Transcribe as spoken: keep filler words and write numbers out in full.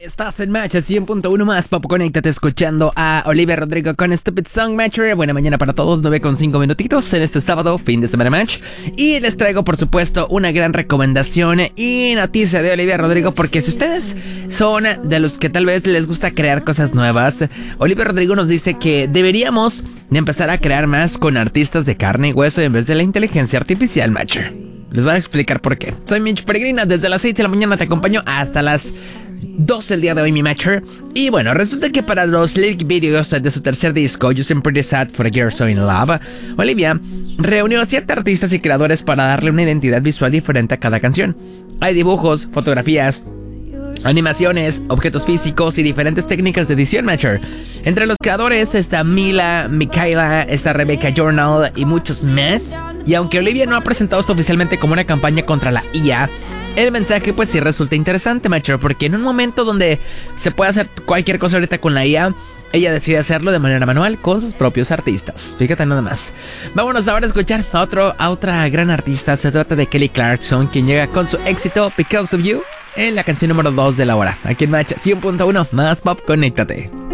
Estás en Match cien punto uno más Pop. Conéctate escuchando a Olivia Rodrigo con Stupid Song Matcher. Buena mañana para todos, nueve con cinco minutitos en este sábado, fin de semana Match. Y les traigo, por supuesto, una gran recomendación y noticia de Olivia Rodrigo. Porque si ustedes son de los que tal vez les gusta crear cosas nuevas, Olivia Rodrigo nos dice que deberíamos de empezar a crear más con artistas de carne y hueso en vez de la inteligencia artificial, Matcher. Les voy a explicar por qué. Soy Mitch Peregrina, desde las seis de la mañana te acompaño hasta las doce el día de hoy, mi Matcher. Y bueno, resulta que para los lyric videos de su tercer disco, Just I'm Pretty Sad for a Girl So In Love, Olivia reunió a siete artistas y creadores para darle una identidad visual diferente a cada canción. Hay dibujos, fotografías, animaciones, objetos físicos y diferentes técnicas de edición, Matcher. Entre los creadores está Mila, Michaela, está Rebecca Journal y muchos más. Y aunque Olivia no ha presentado esto oficialmente como una campaña contra la I A, el mensaje pues sí resulta interesante, Matcher, porque en un momento donde se puede hacer cualquier cosa ahorita con la I A, ella decide hacerlo de manera manual con sus propios artistas. Fíjate nada más. Vámonos ahora a escuchar a, otro, a otra gran artista. Se trata de Kelly Clarkson, quien llega con su éxito Because of You en la canción número dos de la hora. Aquí en Match cien punto uno más Pop, conéctate.